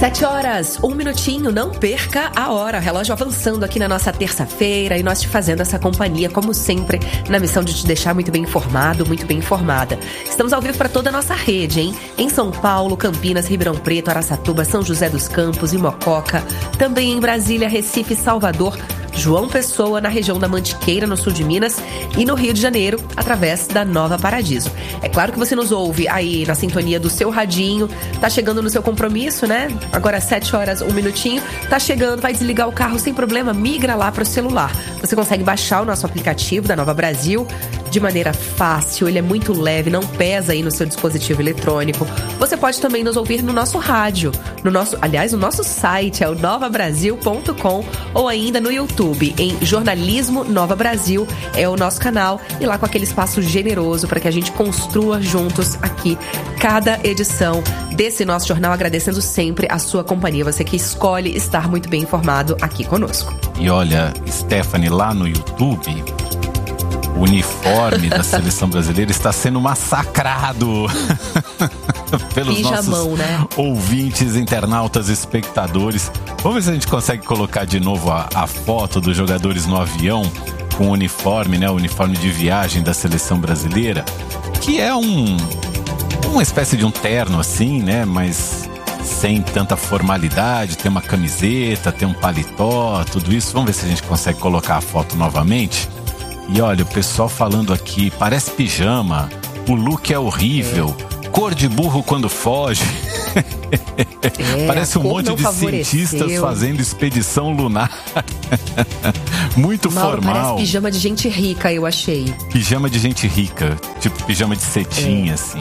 7h, 1 minutinho, não perca a hora. Relógio avançando aqui na nossa terça-feira e nós te fazendo essa companhia, como sempre, na missão de te deixar muito bem informado, muito bem informada. Estamos ao vivo para toda a nossa rede, hein? Em São Paulo, Campinas, Ribeirão Preto, Araçatuba, São José dos Campos e Mococa. Também em Brasília, Recife, Salvador, João Pessoa, na região da Mantiqueira, no sul de Minas, e no Rio de Janeiro, através da Nova Paradiso. É claro que você nos ouve aí na sintonia do seu radinho, tá chegando no seu compromisso, né? Agora 7h, 1 minutinho, tá chegando, vai desligar o carro sem problema, migra lá pro celular. Você consegue baixar o nosso aplicativo da Nova Brasil de maneira fácil, ele é muito leve, não pesa aí no seu dispositivo eletrônico. Você pode também nos ouvir no nosso rádio, o nosso site é o novabrasil.com ou ainda no YouTube, em Jornalismo Nova Brasil, é o nosso canal, e lá com aquele espaço generoso para que a gente construa juntos aqui cada edição desse nosso jornal, agradecendo sempre a sua companhia, você que escolhe estar muito bem informado aqui conosco. E olha, Stephanie, lá no YouTube, o uniforme da seleção brasileira está sendo massacrado pelos Pijamão, nossos ouvintes, internautas, espectadores. Vamos ver se a gente consegue colocar de novo a foto dos jogadores no avião com o uniforme, né? O uniforme de viagem da seleção brasileira, que é uma espécie de um terno assim, né? Mas sem tanta formalidade, tem uma camiseta, tem um paletó, tudo isso. Vamos ver se a gente consegue colocar a foto novamente. E olha, o pessoal falando aqui, parece pijama, o look é horrível, cor de burro quando foge. Parece um monte de cientistas fazendo expedição lunar. Muito Mauro, formal. Parece pijama de gente rica, eu achei. Pijama de gente rica, tipo pijama de cetim, assim.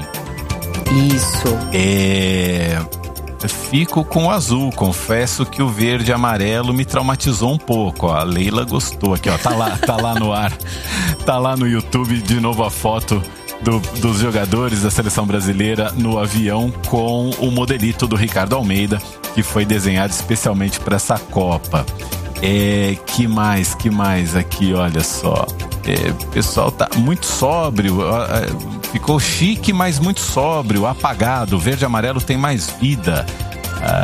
Isso. Fico com o azul, confesso que o verde e amarelo me traumatizou um pouco, ó. A Leila gostou aqui, ó, tá lá no ar, tá lá no YouTube de novo a foto dos jogadores da seleção brasileira no avião com o modelito do Ricardo Almeida, que foi desenhado especialmente para essa Copa. Que mais aqui, olha só. O pessoal tá muito sóbrio, ficou chique, mas muito sóbrio, apagado. O verde e amarelo tem mais vida.